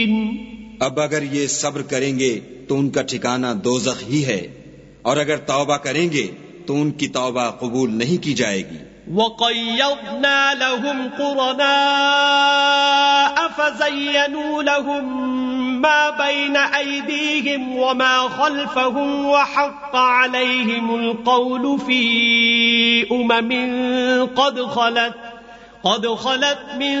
अब अगर ये सब्र करेंगे तो उनका ठिकाना दोज़ख ही है, और अगर तौबा करेंगे तो उनकी तौबा कबूल नहीं की जाएगी। वक़य्यद्ना लहुम क़ुरनाअ फ़ज़य्यनू लहुम मा बैन अयदीहिम वमा ख़ल्फ़हुम वहक़्क़ अलैहिमुल क़ौलु फ़ी उममिन क़द ख़लत मिन